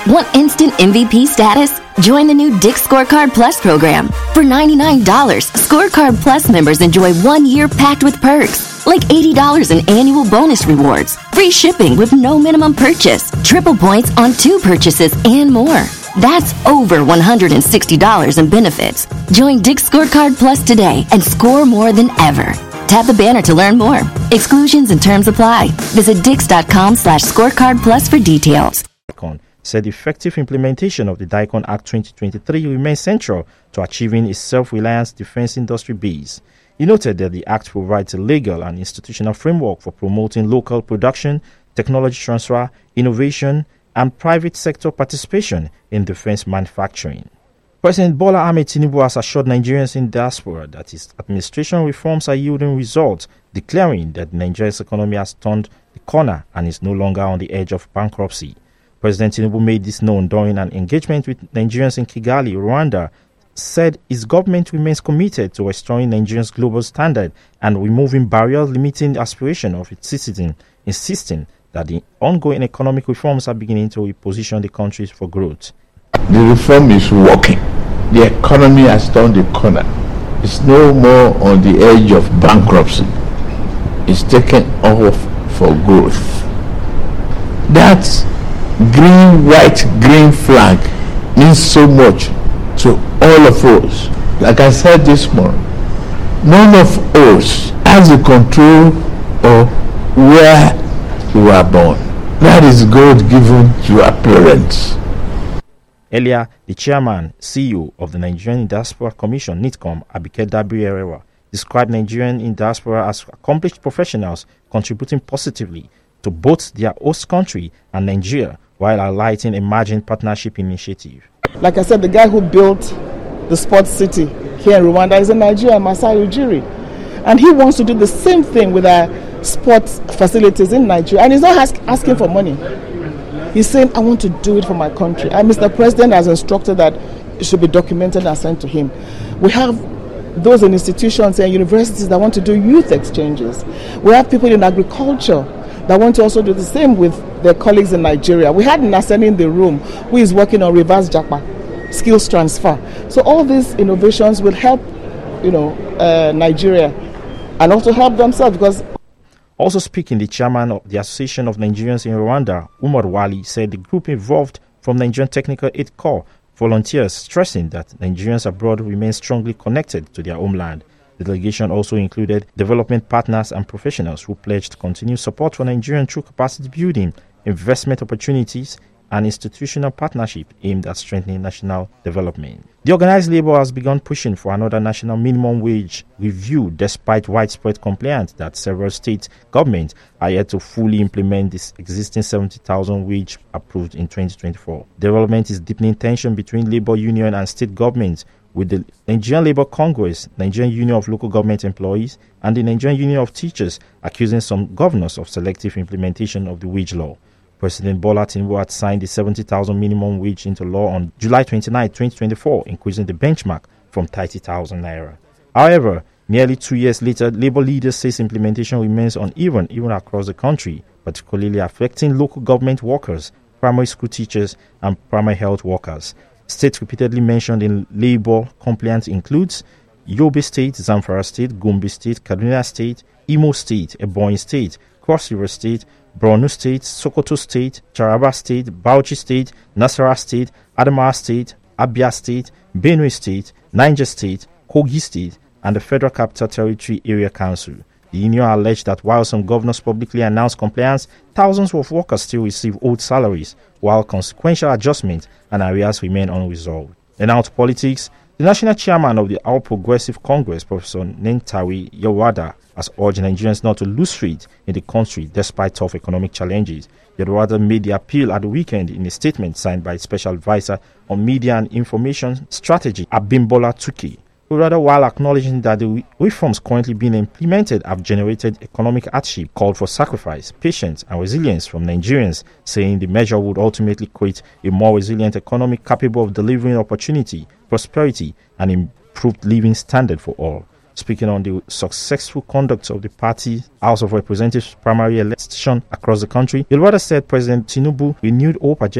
Want instant MVP status? Join the new Dick's Scorecard Plus program. For $99, Scorecard Plus members enjoy 1 year packed with perks, like $80 in annual bonus rewards, free shipping with no minimum purchase, triple points on 2 purchases, and more. That's over $160 in benefits. Join Dick's Scorecard Plus today and score more than ever. Tap the banner to learn more. Exclusions and terms apply. Visit dix.com/scorecard plus for details. Said effective implementation of the DICON Act 2023 remains central to achieving a self-reliance defense industry base. He noted that the Act provides a legal and institutional framework for promoting local production, technology transfer, innovation, and private sector participation in defense manufacturing. President Bola Ahmed Tinubu has assured Nigerians in diaspora that his administration reforms are yielding results, declaring that Nigeria's economy has turned the corner and is no longer on the edge of bankruptcy. President Tinubu made this known during an engagement with Nigerians in Kigali, Rwanda, said his government remains committed to restoring Nigeria's global standard and removing barriers limiting the aspiration of its citizens, insisting that the ongoing economic reforms are beginning to reposition the country for growth. The reform is working. The economy has turned the corner. It's no more on the edge of bankruptcy. It's taken off for growth. That green, white, green flag means so much to all of us. Like I said this morning, none of us has the control of where we were born. That is God given to our parents. Earlier, the chairman, CEO of the Nigerian Diaspora Commission, NITCOM, Abike Dabiri-Erewa, described Nigerians in diaspora as accomplished professionals contributing positively to both their host country and Nigeria while highlighting emerging partnership initiative. Like I said, the guy who built the sports city here in Rwanda is a Nigerian, Masai Ujiri. And he wants to do the same thing with our sports facilities in Nigeria. And he's not asking for money. He's saying, I want to do it for my country. And Mr. President has instructed that it should be documented and sent to him. We have those in institutions and universities that want to do youth exchanges. We have people in agriculture that want to also do the same with their colleagues in Nigeria. We had Nasani in the room who is working on reverse japa, skills transfer. So all these innovations will help, Nigeria and also help themselves because. Also speaking, the chairman of the Association of Nigerians in Rwanda, Umar Wali, said the group involved from Nigerian Technical Aid Corps volunteers, stressing that Nigerians abroad remain strongly connected to their homeland. The delegation also included development partners and professionals who pledged continued support for Nigerian through capacity building, investment opportunities, and institutional partnership aimed at strengthening national development. The organized labor has begun pushing for another national minimum wage review despite widespread complaints that several state governments are yet to fully implement this existing 70,000 wage approved in 2024. Development is deepening tension between labor union and state governments, with the Nigerian Labour Congress, Nigerian Union of Local Government Employees, and the Nigerian Union of Teachers accusing some governors of selective implementation of the wage law. President Bola Tinubu had signed the 70,000 minimum wage into law on July 29, 2024, increasing the benchmark from 30,000 naira. However, nearly 2 years later, labor leaders say implementation remains uneven even across the country, particularly affecting local government workers, primary school teachers, and primary health workers. States repeatedly mentioned in labor compliance includes Yobe State, Zamfara State, Gombe State, Kaduna State, Imo State, Ebonyi State, Cross River State, Borno State, Sokoto State, Taraba State, Bauchi State, Nasarawa State, Adamawa State, Abia State, Benue State, Niger State, Kogi State, and the Federal Capital Territory Area Council. The union alleged that while some governors publicly announced compliance, thousands of workers still receive old salaries, while consequential adjustments and arrears remain unresolved. And out to politics, the national chairman of the All Progressive Congress, Professor Nentawe Yewada, has urged Nigerians not to lose faith in the country despite tough economic challenges. Yewada made the appeal at the weekend in a statement signed by Special Advisor on Media and Information Strategy, Abimbola Tuki, who rather, while acknowledging that the reforms currently being implemented have generated economic hardship, called for sacrifice, patience, and resilience from Nigerians, saying the measure would ultimately create a more resilient economy capable of delivering opportunity, prosperity, and improved living standard for all. Speaking on the successful conduct of the party House of Representatives primary election across the country, Yewada said President Tinubu renewed hope